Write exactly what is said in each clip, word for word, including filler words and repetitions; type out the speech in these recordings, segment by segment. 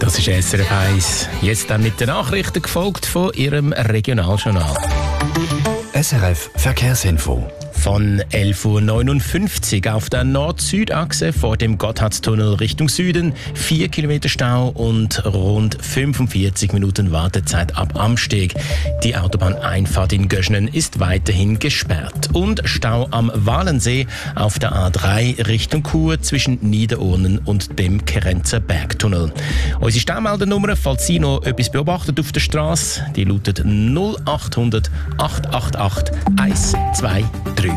Das ist S R F eins. Jetzt dann mit den Nachrichten gefolgt von Ihrem Regionaljournal. S R F Verkehrsinfo. Von elf Uhr neunundfünfzig auf der Nord-Süd-Achse vor dem Gotthardstunnel Richtung Süden vier Kilometer Stau und rund fünfundvierzig Minuten Wartezeit ab Amsteg. Die Autobahneinfahrt in Göschenen ist weiterhin gesperrt. Und Stau am Walensee auf der A drei Richtung Chur zwischen Niederurnen und dem Kerenzer Bergtunnel. Unsere Staumeldernummer, falls Sie noch etwas beobachtet auf der Straße, die lautet null achthundert acht acht acht eins zwei drei.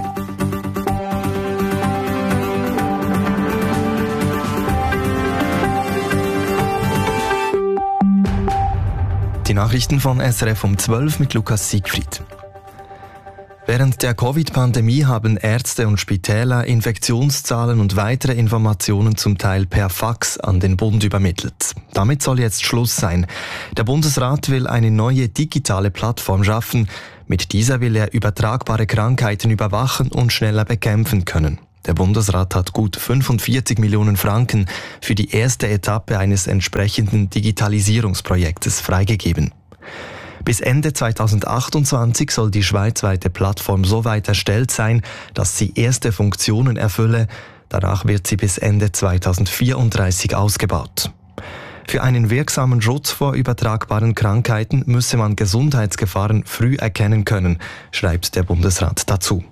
Die Nachrichten von S R F um zwölf mit Lukas Siegfried. Während der Covid-Pandemie haben Ärzte und Spitäler Infektionszahlen und weitere Informationen zum Teil per Fax an den Bund übermittelt. Damit soll jetzt Schluss sein. Der Bundesrat will eine neue digitale Plattform schaffen. Mit dieser will er übertragbare Krankheiten überwachen und schneller bekämpfen können. Der Bundesrat hat gut fünfundvierzig Millionen Franken für die erste Etappe eines entsprechenden Digitalisierungsprojektes freigegeben. Bis Ende zweitausendachtundzwanzig soll die schweizweite Plattform so weit erstellt sein, dass sie erste Funktionen erfülle. Danach wird sie bis Ende zweitausendvierunddreißig ausgebaut. Für einen wirksamen Schutz vor übertragbaren Krankheiten müsse man Gesundheitsgefahren früh erkennen können, schreibt der Bundesrat dazu.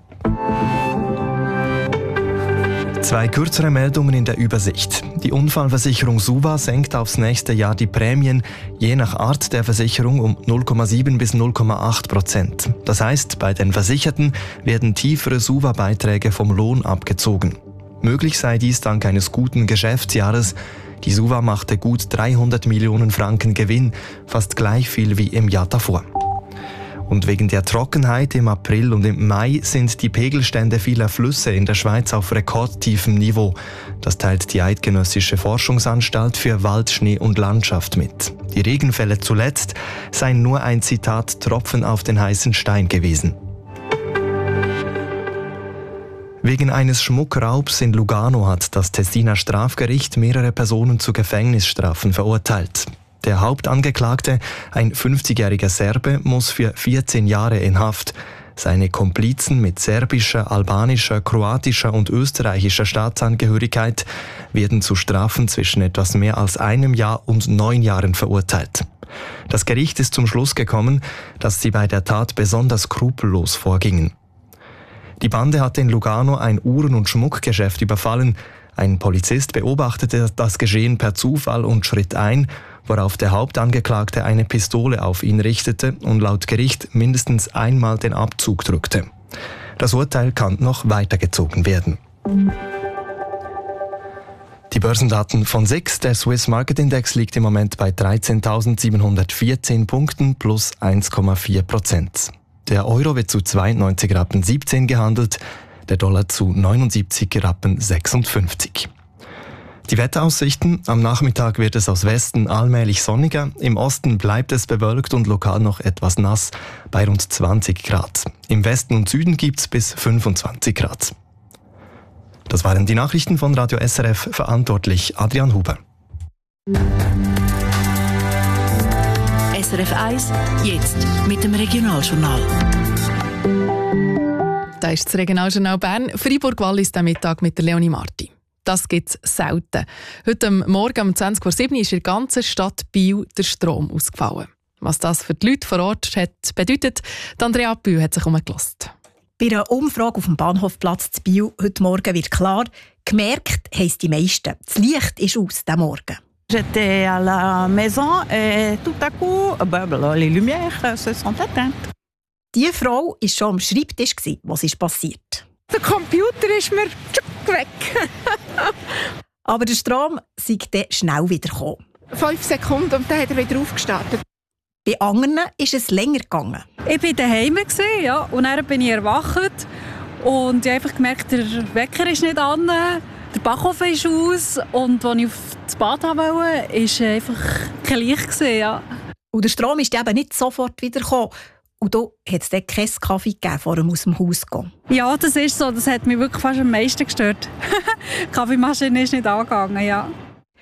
Zwei kürzere Meldungen in der Übersicht. Die Unfallversicherung SUVA senkt aufs nächste Jahr die Prämien, je nach Art der Versicherung um null Komma sieben bis null Komma acht Prozent. Das heißt, bei den Versicherten werden tiefere SUVA-Beiträge vom Lohn abgezogen. Möglich sei dies dank eines guten Geschäftsjahres. Die SUVA machte gut dreihundert Millionen Franken Gewinn, fast gleich viel wie im Jahr davor. Und wegen der Trockenheit im April und im Mai sind die Pegelstände vieler Flüsse in der Schweiz auf rekordtiefem Niveau. Das teilt die Eidgenössische Forschungsanstalt für Wald, Schnee und Landschaft mit. Die Regenfälle zuletzt seien nur ein Zitat Tropfen auf den heißen Stein gewesen. Wegen eines Schmuckraubs in Lugano hat das Tessiner Strafgericht mehrere Personen zu Gefängnisstrafen verurteilt. Der Hauptangeklagte, ein fünfzigjähriger Serbe, muss für vierzehn Jahre in Haft. Seine Komplizen mit serbischer, albanischer, kroatischer und österreichischer Staatsangehörigkeit werden zu Strafen zwischen etwas mehr als einem Jahr und neun Jahren verurteilt. Das Gericht ist zum Schluss gekommen, dass sie bei der Tat besonders skrupellos vorgingen. Die Bande hatte in Lugano ein Uhren- und Schmuckgeschäft überfallen. Ein Polizist beobachtete das Geschehen per Zufall und schritt ein, worauf der Hauptangeklagte eine Pistole auf ihn richtete und laut Gericht mindestens einmal den Abzug drückte. Das Urteil kann noch weitergezogen werden. Die Börsendaten von S I X, der Swiss Market Index, liegt im Moment bei dreizehntausendsiebenhundertvierzehn Punkten plus eins Komma vier Prozent. Der Euro wird zu zweiundneunzig Rappen siebzehn gehandelt, der Dollar zu neunundsiebzig Rappen sechsundfünfzig. Die Wetteraussichten: Am Nachmittag wird es aus Westen allmählich sonniger, im Osten bleibt es bewölkt und lokal noch etwas nass bei rund zwanzig Grad. Im Westen und Süden gibt es bis fünfundzwanzig Grad. Das waren die Nachrichten von Radio S R F, verantwortlich Adrian Huber. S R F eins, jetzt mit dem Regionaljournal. Das ist das Regionaljournal Bern. Freiburg-Wallis am Mittag mit der Leonie Marti. Das gibt es selten. Heute Morgen um zwanzig Uhr sieben ist in der ganzen Stadt Biel der Strom ausgefallen. Was das für die Leute vor Ort hat bedeutet, Andrea Bühl hat sich umgelassen. Bei einer Umfrage auf dem Bahnhofplatz zu Biel heute Morgen wird klar, gemerkt haben es die meisten. Das Licht ist aus diesem Morgen. J'étais à la maison et tout à coup, ben, les lumières se sont éteintes. Die Frau war schon am Schreibtisch, was ist passiert. Der Computer ist mir weg. Aber der Strom sei dann schnell wieder gekommen. Fünf Sekunden und dann hat er wieder aufgestartet. Bei anderen ist es länger gegangen. Ich war daheim, ja, und dann bin ich erwacht und ich habe einfach gemerkt, der Wecker ist nicht an, der Backofen ist aus und als ich auf das Bad wollte, war einfach kein Licht. Ja. Und der Strom ist eben nicht sofort wieder gekommen. Und da hat es dann keinen Kaffee gegeben, vor ihm aus dem Haus zu gehen. Ja, das ist so. Das hat mich wirklich fast am meisten gestört. Die Kaffeemaschine ist nicht angegangen, ja.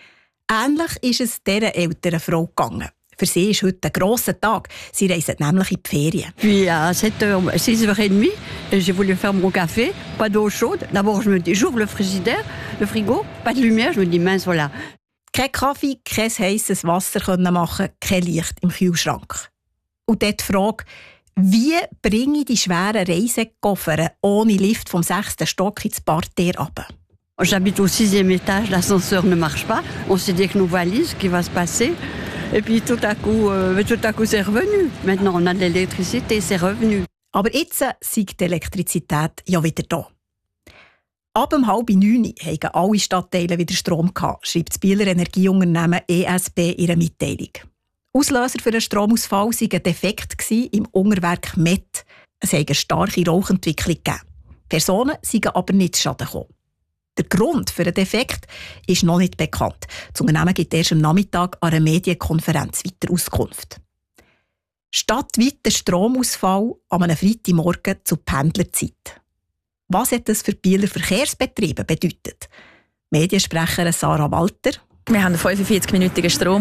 Ähnlich ist es dieser älteren Frau gegangen. Für sie ist heute ein grosser Tag. Sie reisen nämlich in die Ferien. Puis à sept heures, six heures trente, j'ai voulu faire mon café, pas d'eau chaude. D'abord, je me dis, j'ouvre le frigidaire, le frigo, pas de lumière. Je me dis, mince, voilà. Kein Kaffee, kein heisses Wasser können machen, kein Licht im Kühlschrank. Und dort die Frage, wie bringe ich die schweren Reisekoffer ohne Lift vom sechsten Stock ins Parterre runter? J'habite au sixième étage, l'ascenseur ne marche pas. On s'est dit avec nos valises, ce qui va se passer. Et puis tout à coup, euh, tout à coup c'est revenu. Maintenant, on a de l'électricité, c'est revenu. Aber jetzt sei die Elektrizität ja wieder da. Ab um halb neun hatten alle Stadtteile wieder Strom gehabt, schreibt das Bieler Energieunternehmen E S B in ihrer Mitteilung. Auslöser für einen Stromausfall war ein Defekt im Unterwerk M E T. Es habe eine starke Rauchentwicklung gegeben. Personen seien aber nicht zu Schaden gekommen. Der Grund für den Defekt ist noch nicht bekannt. Das Unternehmen gibt erst am Nachmittag an einer Medienkonferenz weiter Auskunft. Stadtweiter Stromausfall an einem Freitagmorgen zur Pendlerzeit. Was hat das für Bieler Verkehrsbetriebe bedeutet? Mediensprecherin Sarah Walter. Wir haben einen fünfundvierzig-minütigen Strom.